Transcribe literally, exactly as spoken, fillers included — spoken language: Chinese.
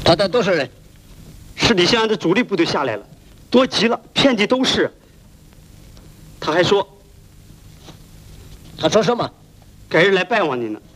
他带多少人？ 是李兴安的主力部队下来了，多极了，遍地都是。他还说， 他说什么？ 改日来拜望您呢。